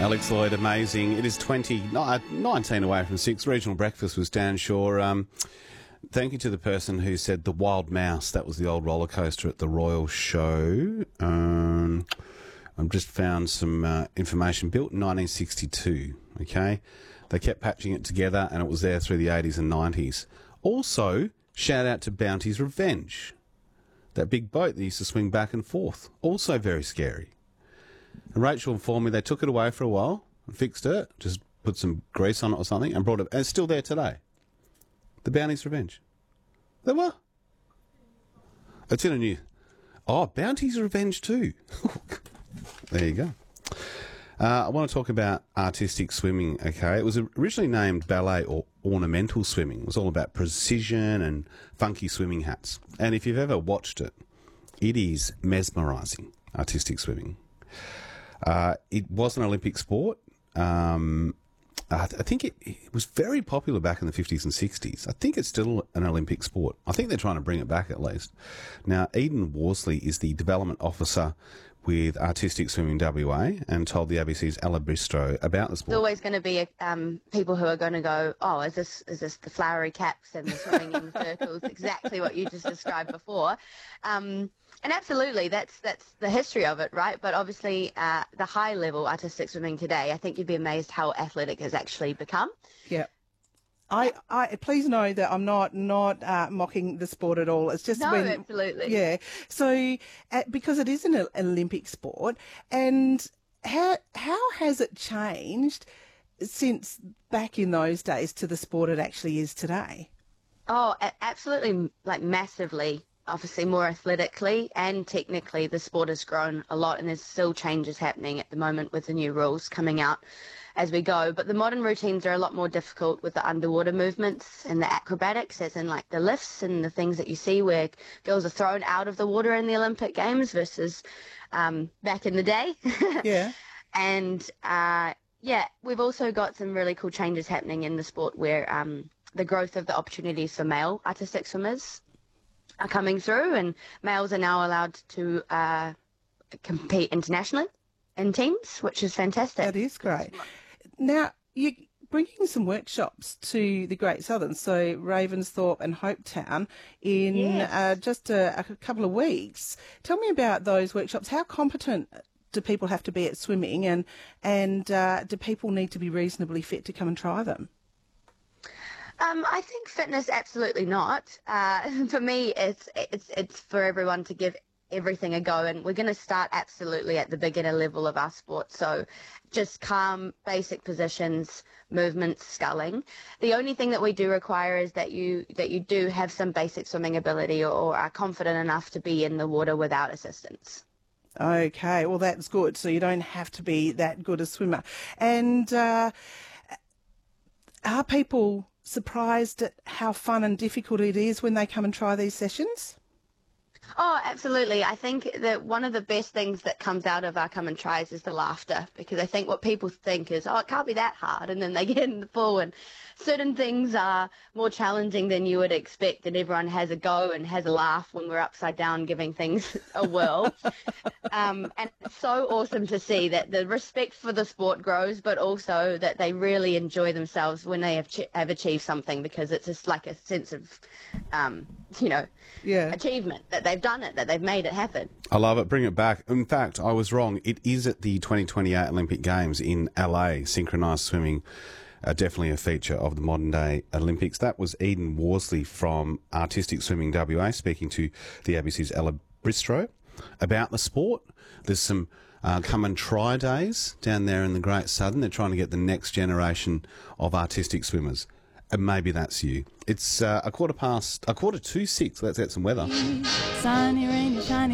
Alex Lloyd, amazing. It is 19 away from 6. Regional breakfast was Dan Shaw. Thank you to the person who said the Wild Mouse. That was the old roller coaster at the Royal Show. I've just found some information. Built in 1962, okay? They kept patching it together and it was there through the 80s and 90s. Also, shout out to Bounty's Revenge. That big boat that used to swing back and forth. Also very scary. And Rachel informed me they took it away for a while and fixed it, just put some grease on it or something and brought it. And it's still there today. The Bounty's Revenge. They were. It's in a new... Oh, Bounty's Revenge too. There you go. I want to talk about artistic swimming, okay? It was originally named ballet or ornamental swimming. It was all about precision and funky swimming hats. And if you've ever watched it, it is mesmerising, artistic swimming. It was an Olympic sport. I think it was very popular back in the 50s and 60s. I think it's still an Olympic sport. I think they're trying to bring it back at least. Now, Eden Worsley is the development officer with Artistic Swimming WA and told the ABC's Ella Bristow about the sport. There's always going to be people who are going to go, oh, is this the flowery caps and the swimming in the circles, exactly what you just described before. And absolutely, that's the history of it, right? But obviously, the high-level artistic swimming today, I think you'd be amazed how athletic it's actually become. Yeah. I please know that I'm not mocking the sport at all. It's just absolutely. Yeah. So because it is an Olympic sport, and how has it changed since back in those days to the sport it actually is today? Oh, absolutely, like massively. Obviously, more athletically and technically, the sport has grown a lot, and there's still changes happening at the moment with the new rules coming out as we go. But the modern routines are a lot more difficult with the underwater movements and the acrobatics, as in like the lifts and the things that you see where girls are thrown out of the water in the Olympic Games versus back in the day. Yeah. And we've also got some really cool changes happening in the sport where the growth of the opportunities for male artistic swimmers are coming through, and males are now allowed to compete internationally in teams, which is fantastic. That is great. Now, you're bringing some workshops to the Great Southern, so Ravensthorpe and Hopetown, in just a couple of weeks. Tell me about those workshops. How competent do people have to be at swimming, and do people need to be reasonably fit to come and try them? I think fitness, absolutely not. For me, it's for everyone to give everything a go, and we're going to start absolutely at the beginner level of our sport. So just calm, basic positions, movements, sculling. The only thing that we do require is that you do have some basic swimming ability or are confident enough to be in the water without assistance. Okay, well, that's good. So you don't have to be that good a swimmer. And are people surprised at how fun and difficult it is when they come and try these sessions? Oh, absolutely. I think that one of the best things that comes out of our come and tries is the laughter, because I think what people think is, oh, it can't be that hard, and then they get in the pool and certain things are more challenging than you would expect, and everyone has a go and has a laugh when we're upside down giving things a whirl. And it's so awesome to see that the respect for the sport grows, but also that they really enjoy themselves when they have achieved something, because it's just like a sense of, achievement, that they've done it, that they've made it happen. I love it. Bring it back. In fact, I was wrong. It is at the 2028 Olympic Games in LA. Synchronised swimming, definitely a feature of the modern day Olympics. That was Eden Worsley from Artistic Swimming WA speaking to the ABC's Ella Bristow about the sport. There's some come and try days down there in the Great Southern. They're trying to get the next generation of artistic swimmers. And maybe that's you. It's 6:15. Let's get some weather. Sunny, rainy, shiny.